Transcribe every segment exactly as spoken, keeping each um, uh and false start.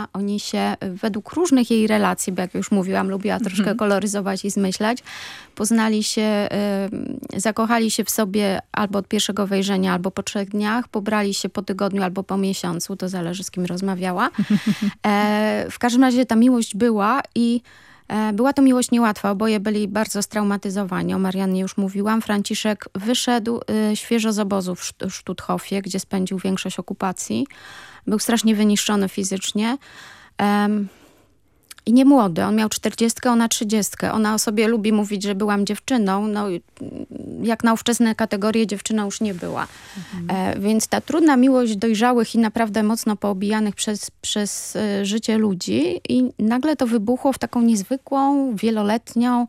Marianna, oni się według różnych jej relacji, bo jak już mówiłam, lubiła troszkę mm-hmm. koloryzować i zmyślać, poznali się, y, zakochali się w sobie albo od pierwszego wejrzenia, albo po trzech dniach, pobrali się po tygodniu albo po miesiącu, to zależy z kim rozmawiała. E, w każdym razie ta miłość była i e, była to miłość niełatwa, oboje byli bardzo straumatyzowani. O Mariannie już mówiłam. Franciszek wyszedł y, świeżo z obozu w Stutthofie, gdzie spędził większość okupacji. Był strasznie wyniszczony fizycznie. Um, I nie młody. On miał czterdziestkę, ona trzydziestkę. Ona o sobie lubi mówić, że byłam dziewczyną. No, jak na ówczesne kategorie dziewczyna już nie była. Mhm. E, więc ta trudna miłość dojrzałych i naprawdę mocno poobijanych przez, przez e, życie ludzi i nagle to wybuchło w taką niezwykłą, wieloletnią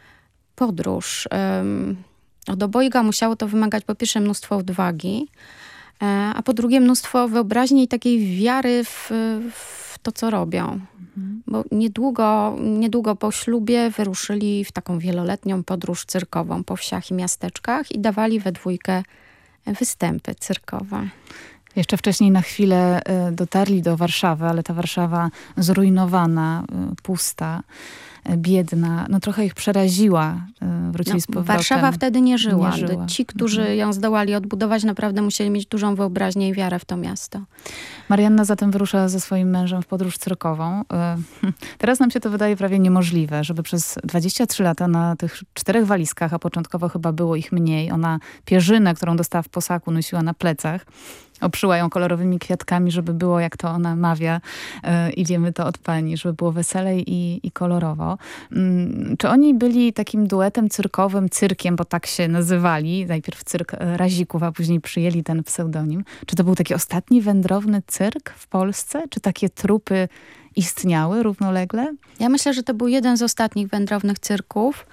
podróż. E, od obojga musiało to wymagać po pierwsze mnóstwo odwagi, e, a po drugie mnóstwo wyobraźni i takiej wiary w, w to, co robią. Bo niedługo, niedługo po ślubie wyruszyli w taką wieloletnią podróż cyrkową po wsiach i miasteczkach i dawali we dwójkę występy cyrkowe. Jeszcze wcześniej na chwilę dotarli do Warszawy, ale ta Warszawa zrujnowana, pusta, biedna, no trochę ich przeraziła. Wrócili no, z powrotem. Warszawa wtedy nie żyła. Nie żyła. Ci, którzy mhm. ją zdołali odbudować, naprawdę musieli mieć dużą wyobraźnię i wiarę w to miasto. Marianna zatem wyrusza ze swoim mężem w podróż cyrkową. Teraz nam się to wydaje prawie niemożliwe, żeby przez dwadzieścia trzy lata na tych czterech walizkach, a początkowo chyba było ich mniej, ona pierzynę, którą dostała w posaku, nosiła na plecach. Oprzyła ją kolorowymi kwiatkami, żeby było, jak to ona mawia, yy, i wiemy to od pani, żeby było weselej i, i kolorowo. Yy, czy oni byli takim duetem cyrkowym, cyrkiem, bo tak się nazywali, najpierw cyrk Razików, a później przyjęli ten pseudonim. Czy to był taki ostatni wędrowny cyrk w Polsce? Czy takie trupy istniały równolegle? Ja myślę, że to był jeden z ostatnich wędrownych cyrków.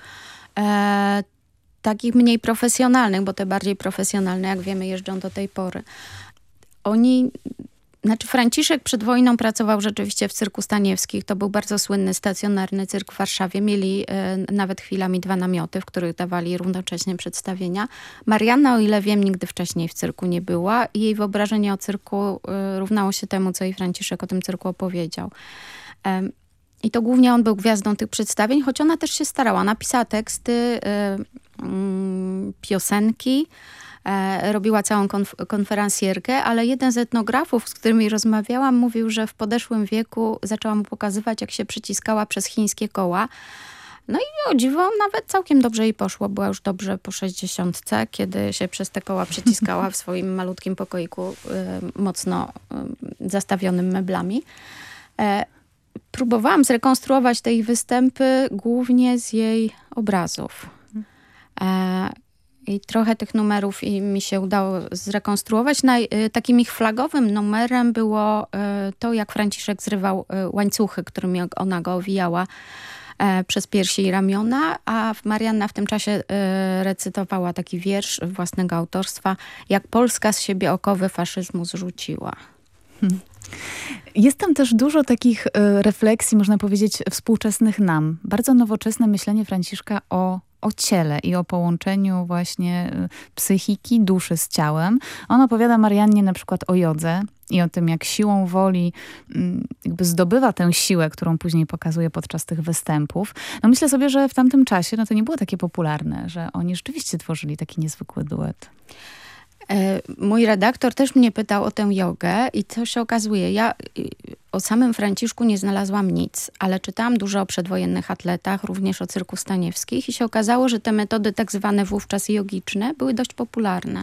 E, takich mniej profesjonalnych, bo te bardziej profesjonalne, jak wiemy, jeżdżą do tej pory. Oni, znaczy Franciszek przed wojną pracował rzeczywiście w cyrku Staniewskich. To był bardzo słynny, stacjonarny cyrk w Warszawie. Mieli e, nawet chwilami dwa namioty, w których dawali równocześnie przedstawienia. Marianna, o ile wiem, nigdy wcześniej w cyrku nie była i jej wyobrażenie o cyrku e, równało się temu, co jej Franciszek o tym cyrku opowiedział. E, I to głównie on był gwiazdą tych przedstawień, choć ona też się starała. Napisała teksty, y, y, piosenki, y, robiła całą konf- konferencjerkę, ale jeden z etnografów, z którymi rozmawiałam, mówił, że w podeszłym wieku zaczęła mu pokazywać, jak się przyciskała przez chińskie koła. No i o dziwo, nawet całkiem dobrze jej poszło. Była już dobrze po sześćdziesiątce, kiedy się przez te koła przyciskała w swoim malutkim pokoiku, y, mocno y, zastawionym meblami. Y, Próbowałam zrekonstruować te ich występy głównie z jej obrazów. E, I trochę tych numerów i mi się udało zrekonstruować. Naj, takim ich flagowym numerem było e, to, jak Franciszek zrywał e, łańcuchy, którymi ona go owijała e, przez piersi i ramiona, a Marianna w tym czasie e, recytowała taki wiersz własnego autorstwa, jak Polska z siebie okowy faszyzmu zrzuciła. Hmm. Jest tam też dużo takich y, refleksji, można powiedzieć, współczesnych nam. Bardzo nowoczesne myślenie Franciszka o, o ciele i o połączeniu właśnie y, psychiki, duszy z ciałem. On opowiada Mariannie na przykład o jodze i o tym, jak siłą woli y, jakby zdobywa tę siłę, którą później pokazuje podczas tych występów. No myślę sobie, że w tamtym czasie no to nie było takie popularne, że oni rzeczywiście tworzyli taki niezwykły duet. Mój redaktor też mnie pytał o tę jogę i co się okazuje, ja o samym Franciszku nie znalazłam nic, ale czytałam dużo o przedwojennych atletach, również o cyrku Staniewskich i się okazało, że te metody tak zwane wówczas jogiczne były dość popularne.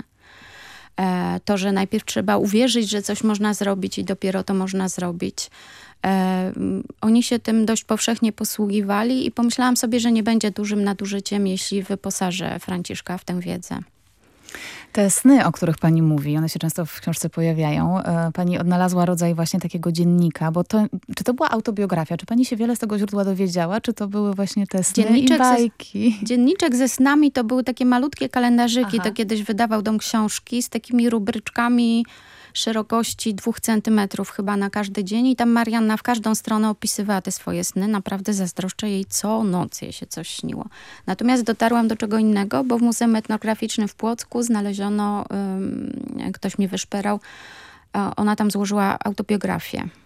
To, że najpierw trzeba uwierzyć, że coś można zrobić i dopiero to można zrobić. Oni się tym dość powszechnie posługiwali i pomyślałam sobie, że nie będzie dużym nadużyciem, jeśli wyposażę Franciszka w tę wiedzę. Te sny, o których pani mówi, one się często w książce pojawiają. Pani odnalazła rodzaj właśnie takiego dziennika, bo to, czy to była autobiografia? Czy pani się wiele z tego źródła dowiedziała? Czy to były właśnie te sny dzienniczek i bajki? Ze, dzienniczek ze snami to były takie malutkie kalendarzyki. Aha. To kiedyś wydawał Dom Książki z takimi rubryczkami szerokości dwóch centymetrów chyba na każdy dzień i tam Marianna w każdą stronę opisywała te swoje sny. Naprawdę zazdroszczę jej, co noc jej się coś śniło. Natomiast dotarłam do czego innego, bo w Muzeum Etnograficznym w Płocku znaleziono, um, ktoś mi wyszperał, ona tam złożyła autobiografię.